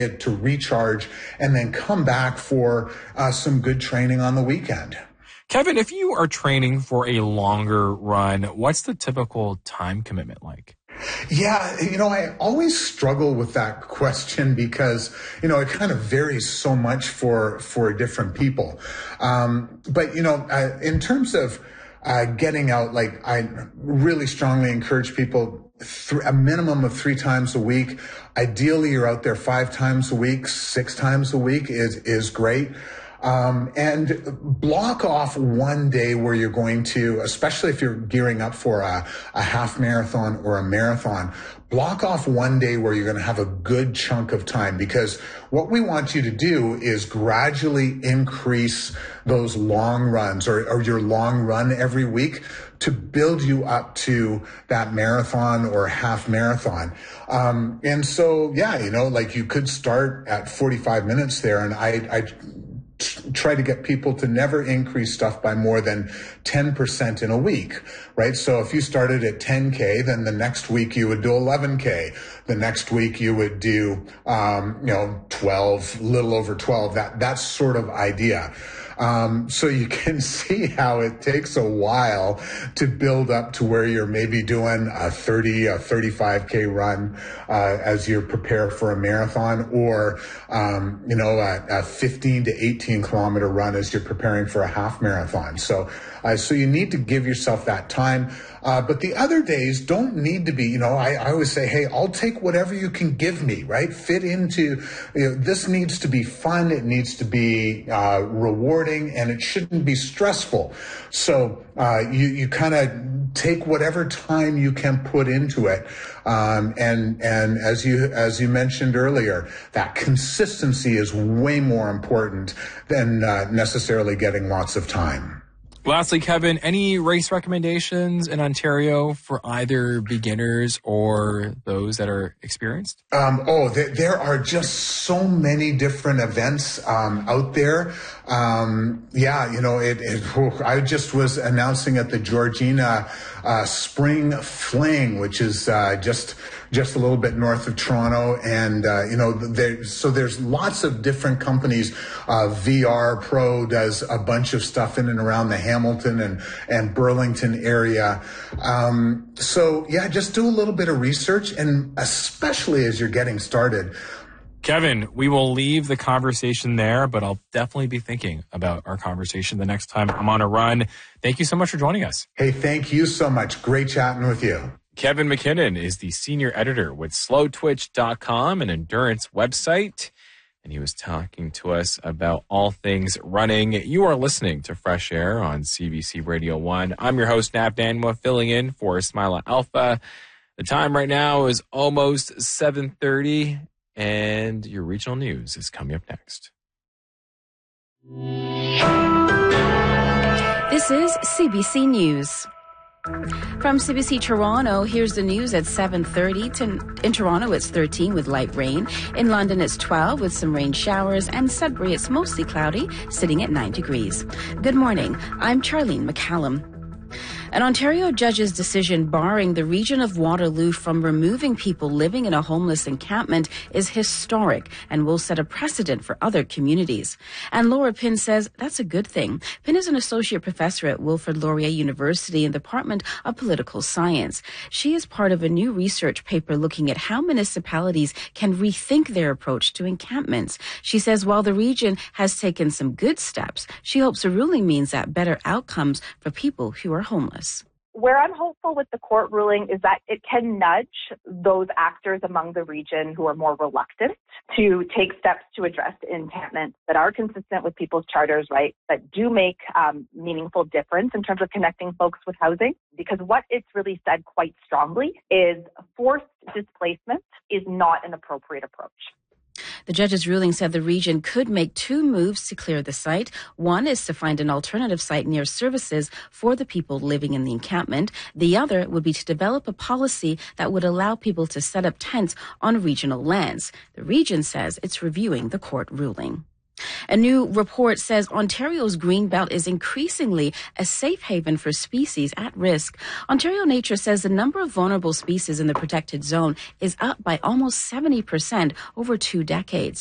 to recharge and then come back for some good training on the weekend. Kevin, if you are training for a longer run, what's the typical time commitment like? Yeah, I always struggle with that question because, it kind of varies so much for different people. But in terms of getting out, I really strongly encourage people a minimum of 3 times a week. Ideally, you're out there 5 times a week, 6 times a week is great. And block off one day where you're going to, especially if you're gearing up for a half marathon or a marathon, block off one day where you're going to have a good chunk of time, because what we want you to do is gradually increase those long runs or your long run every week to build you up to that marathon or half marathon. And so, you could start at 45 minutes there. And I try to get people to never increase stuff by more than 10% in a week, right? So if you started at 10K, then the next week you would do 11K. The next week you would do, 12, little over 12, that sort of idea. So you can see how it takes a while to build up to where you're maybe doing a 35K run, as you prepare for a marathon, or, a 15 to 18 kilometer run as you're preparing for a half marathon. So you need to give yourself that time. But the other days don't need to be, I always say, hey, I'll take whatever you can give me, right? Fit into, this needs to be fun. It needs to be rewarding, and it shouldn't be stressful. So you kind of take whatever time you can put into it. And as you mentioned earlier, that consistency is way more important than necessarily getting lots of time. Lastly, Kevin, any race recommendations in Ontario for either beginners or those that are experienced? There are just so many different events out there. I just was announcing at the Georgina Spring Fling, which is just a little bit north of Toronto. And, there's lots of different companies. VR Pro does a bunch of stuff in and around the Hamilton and Burlington area. Just do a little bit of research, and especially as you're getting started. Kevin, we will leave the conversation there, but I'll definitely be thinking about our conversation the next time I'm on a run. Thank you so much for joining us. Hey, thank you so much. Great chatting with you. Kevin McKinnon is the senior editor with slowtwitch.com, an endurance website, and he was talking to us about all things running. You are listening to Fresh Air on CBC Radio 1. I'm your host, Nap Danwa, filling in for Ismaila Alpha. The time right now is almost 7:30, and your regional news is coming up next. This is CBC News. From CBC Toronto, here's the news at 7:30. In Toronto, it's 13 with light rain. In London, it's 12 with some rain showers. And Sudbury, it's mostly cloudy, sitting at 9 degrees. Good morning. I'm Charlene McCallum. An Ontario judge's decision barring the region of Waterloo from removing people living in a homeless encampment is historic and will set a precedent for other communities. And Laura Pinn says that's a good thing. Pinn is an associate professor at Wilfrid Laurier University in the Department of Political Science. She is part of a new research paper looking at how municipalities can rethink their approach to encampments. She says while the region has taken some good steps, she hopes a ruling means that better outcomes for people who are homeless. Where I'm hopeful with the court ruling is that it can nudge those actors among the region who are more reluctant to take steps to address encampments that are consistent with people's charters, right, that do make meaningful difference in terms of connecting folks with housing. Because what it's really said quite strongly is forced displacement is not an appropriate approach. The judge's ruling said the region could make 2 moves to clear the site. One is to find an alternative site near services for the people living in the encampment. The other would be to develop a policy that would allow people to set up tents on regional lands. The region says it's reviewing the court ruling. A new report says Ontario's Greenbelt is increasingly a safe haven for species at risk. Ontario Nature says the number of vulnerable species in the protected zone is up by almost 70% over 2 decades.